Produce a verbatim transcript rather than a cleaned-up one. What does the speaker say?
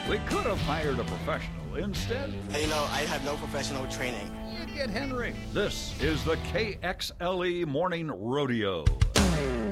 We could have hired a professional. Instead, You know, I have no professional training. you get Henry. This is the K X L E Morning Rodeo.